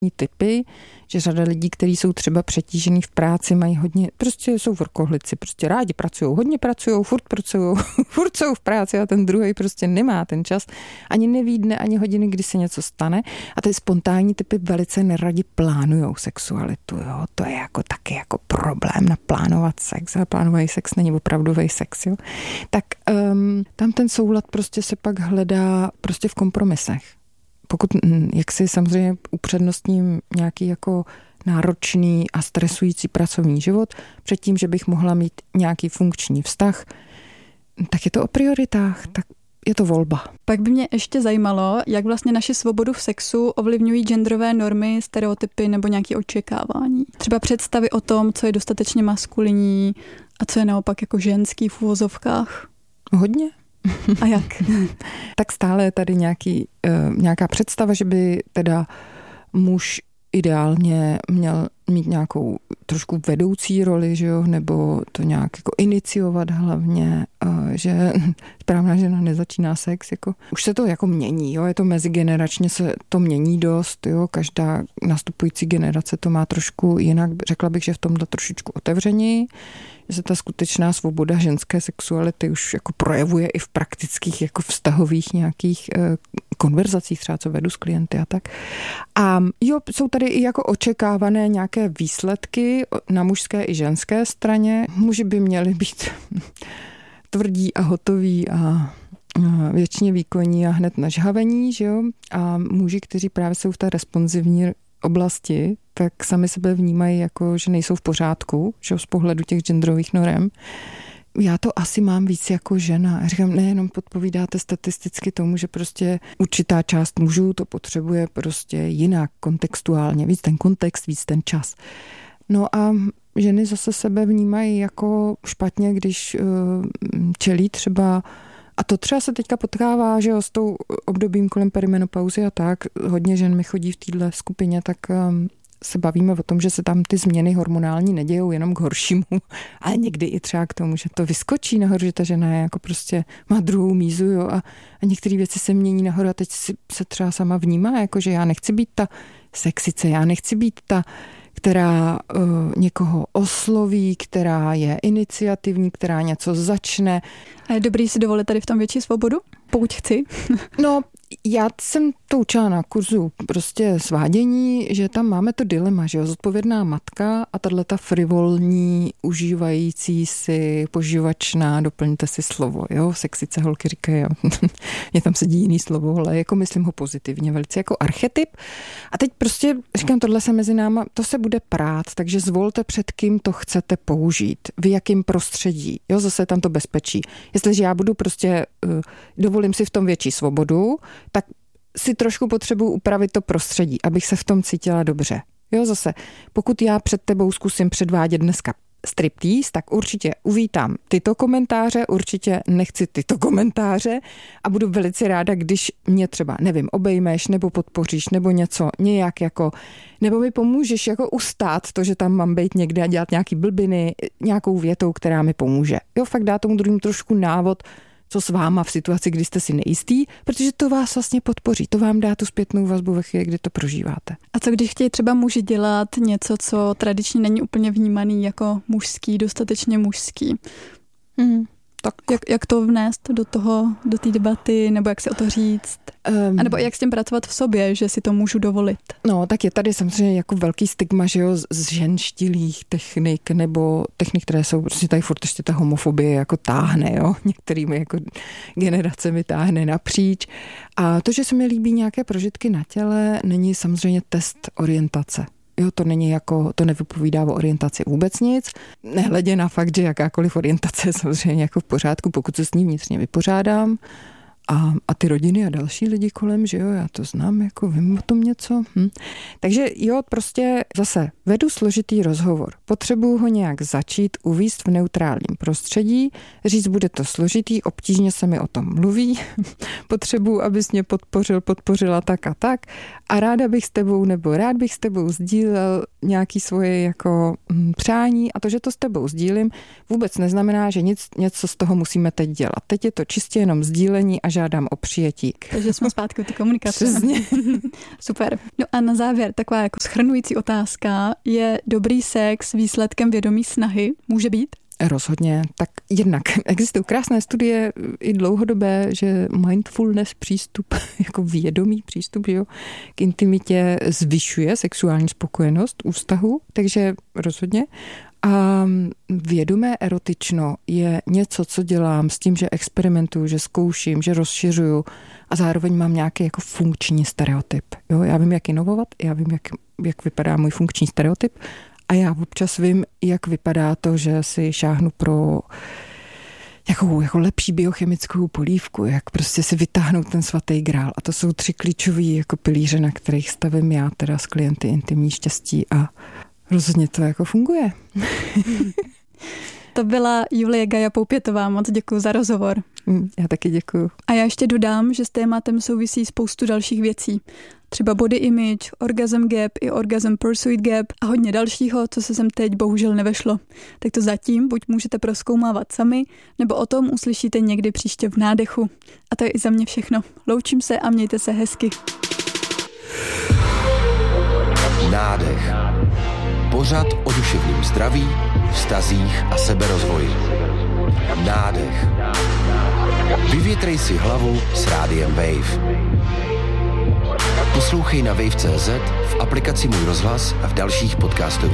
typy, že řada lidí, kteří jsou třeba přetížený v práci, mají hodně, prostě jsou workoholici, prostě rádi pracují, hodně pracují, furt jsou v práci a ten druhý prostě nemá ten čas, ani neví dne, ani hodiny, kdy se něco stane a ty spontánní typy velice neradi plánujou sexualitu, jo, to je jako taky jako problém naplánovat sex, a plánovaný sex není opravdový sex, jo. Tak tam ten soulad prostě se pak hledá prostě v kompromisech. Pokud jak si samozřejmě upřednostním nějaký jako náročný a stresující pracovní život předtím, že bych mohla mít nějaký funkční vztah, tak je to o prioritách, tak je to volba. Pak by mě ještě zajímalo, jak vlastně naši svobodu v sexu ovlivňují genderové normy, stereotypy nebo nějaké očekávání. Třeba představy o tom, co je dostatečně maskulinní a co je naopak jako ženský v uvozovkách. Hodně. A jak? Tak stále je tady nějaká představa, že by teda muž ideálně měl mít nějakou trošku vedoucí roli, že jo, nebo to nějak jako iniciovat hlavně, že správná žena nezačíná sex, jako už se to jako mění, jo, je to mezigeneračně se to mění dost, jo, každá nastupující generace to má trošku jinak, řekla bych, že v tomhle trošičku otevření, že se ta skutečná svoboda ženské sexuality už jako projevuje i v praktických jako vztahových nějakých konverzacích, třeba co vedu s klienty a tak. A jo, jsou tady i jako očekávané nějaké výsledky na mužské i ženské straně. Muži by měli být tvrdí a hotoví a věčně výkonní a hned nažhavení, že jo? A muži, kteří právě jsou v té responsivní oblasti, tak sami sebe vnímají jako, že nejsou v pořádku, že z pohledu těch genderových norem. Já to asi mám víc jako žena. Já říkám, nejenom podpovídáte statisticky tomu, že prostě určitá část mužů to potřebuje prostě jinak, kontextuálně, víc ten kontext, víc ten čas. No a ženy zase sebe vnímají jako špatně, když čelí třeba, a to třeba se teďka potkává, že jo, s tou obdobím kolem perimenopauzy a tak, hodně žen mi chodí v téhle skupině, tak se bavíme o tom, že se tam ty změny hormonální nedějou jenom k horšímu, ale někdy i třeba k tomu, že to vyskočí nahoru, že ta žena je jako prostě má druhou mízu, jo, a některé věci se mění nahoru a teď se třeba sama vnímá, jako že já nechci být ta sexice, já nechci být ta, která někoho osloví, která je iniciativní, která něco začne. A je dobrý si dovolit tady v tom větší svobodu, pokud chci? No, já jsem to učila na kurzu prostě svádění, že tam máme to dilema, že jo, zodpovědná matka a tato frivolní, užívající si, poživačná, doplňte si slovo, jo, sexice holky říkají, jo, mně tam sedí jiný slovo, ale jako myslím ho pozitivně, velice jako archetyp. A teď prostě říkám, tohle se mezi náma, to se bude prát, takže zvolte před kým to chcete použít, v jakém prostředí, jo, zase je tam to bezpečí. Jestliže já budu prostě, dovolím si v tom větší svobodu, tak si trošku potřebuji upravit to prostředí, abych se v tom cítila dobře. Jo, zase, pokud já před tebou zkusím předvádět dneska striptease, tak určitě uvítám tyto komentáře, určitě nechci tyto komentáře a budu velice ráda, když mě třeba, nevím, obejmeš nebo podpoříš nebo něco nějak jako, nebo mi pomůžeš jako ustát to, že tam mám být někde a dělat nějaký blbiny, nějakou větou, která mi pomůže. Jo, fakt dá tomu druhému trošku návod, co s váma v situaci, kdy jste si nejistý, protože to vás vlastně podpoří, to vám dá tu zpětnou vazbu ve chvíli, kdy to prožíváte. A co když chtějí třeba muži dělat něco, co tradičně není úplně vnímaný jako mužský, dostatečně mužský? Tak jak to vnést do té debaty, nebo jak si o to říct? A nebo jak s tím pracovat v sobě, že si to můžu dovolit? No, tak je tady samozřejmě jako velký stigma, že jo, z ženštilých technik, nebo technik, které jsou, prostě tady furt ještě ta homofobie jako táhne, jo, některými jako generacemi táhne napříč. A to, že se mi líbí nějaké prožitky na těle, není samozřejmě test orientace. Jo, to není jako, to nevypovídá o orientaci vůbec nic, nehledě na fakt, že jakákoliv orientace je samozřejmě jako v pořádku, pokud se s ní vnitřně vypořádám a ty rodiny a další lidi kolem, že jo, já to znám, jako vím o tom něco. Takže jo, prostě zase vedu složitý rozhovor, potřebuju ho nějak začít, uvést v neutrálním prostředí, říct, bude to složitý, obtížně se mi o tom mluví, potřebuju, abys mě podpořila tak a ráda bych s tebou nebo rád bych s tebou sdílel nějaký svoje jako přání a to, že to s tebou sdílím, vůbec neznamená, že něco z toho musíme teď dělat. Teď je to čistě jenom sdílení a žádám o přijetí. Takže jsme zpátky u té komunikace. Přesně. Super. No a na závěr taková jako shrnující otázka. Je dobrý sex výsledkem vědomí snahy? Může být? Rozhodně. Tak jednak existují krásné studie i dlouhodobé, že mindfulness přístup, jako vědomý přístup, jo, k intimitě zvyšuje sexuální spokojenost u vztahu, takže rozhodně. A vědomé erotično je něco, co dělám s tím, že experimentuju, že zkouším, že rozšiřuju a zároveň mám nějaký jako funkční stereotyp. Jo, já vím, jak inovovat, já vím, jak vypadá můj funkční stereotyp a já občas vím, jak vypadá to, že si šáhnu pro jako lepší biochemickou polívku, jak prostě si vytáhnout ten svatý grál. A to jsou 3 klíčový jako pilíře, na kterých stavím já teda s klienty intimní štěstí a rozhodně to jako funguje. To byla Julie Gaja Poupětová, moc děkuji za rozhovor. Já taky děkuji. A já ještě dodám, že s tématem souvisí spoustu dalších věcí. Třeba body image, orgasm gap i orgasm pursuit gap a hodně dalšího, co se sem teď bohužel nevešlo. Tak to zatím buď můžete prozkoumávat sami, nebo o tom uslyšíte někdy příště v nádechu. A to je i za mě všechno. Loučím se a mějte se hezky. Nádech. Pořad o duševním zdraví, vztazích a seberozvoji. Nádech. Vyvětrej si hlavu s rádiem Wave. Poslouchej na wave.cz, v aplikaci Můj rozhlas a v dalších podcastových